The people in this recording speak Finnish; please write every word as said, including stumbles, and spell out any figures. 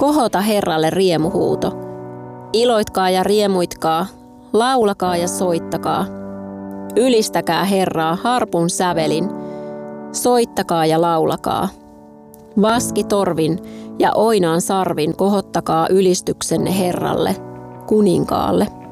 Kohota Herralle riemuhuuto. Iloitkaa ja riemuitkaa, laulakaa ja soittakaa. Ylistäkää Herraa harpun sävelin, soittakaa ja laulakaa. Vaskitorvin ja oinaan sarvin kohottakaa ylistyksenne Herralle, kuninkaalle.